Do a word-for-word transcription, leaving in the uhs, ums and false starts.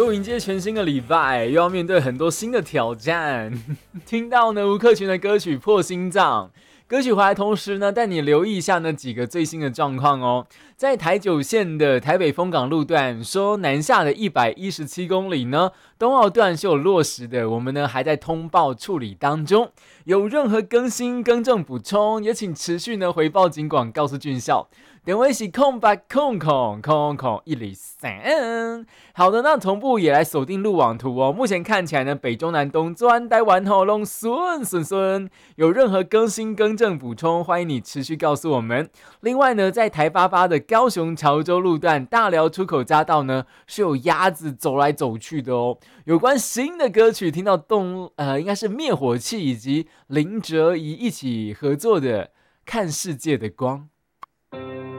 又迎接全新的礼拜，又要面对很多新的挑战。听到呢吴克群的歌曲《破心脏》，歌曲回来同时呢，带你留意一下那几个最新的状况哦。在台九线的台北丰港路段，说南下的一百一十七公里呢，东澳段是有落实的，我们呢还在通报处理当中。有任何更新、更正、补充，也请持续呢回报警广，告诉俊校。点位是空白空空空空一零三。好的，那同步也来锁定路网图哦。目前看起来呢，北中南东专台湾后拢顺顺顺。有任何更新、更正、补充，欢迎你持续告诉我们。另外呢，在台八八的高雄潮州路段大寮出口匝道呢，是有鸭子走来走去的哦。有关新的歌曲，听到动呃，应该是灭火器以及林哲仪一起合作的《看世界的光》。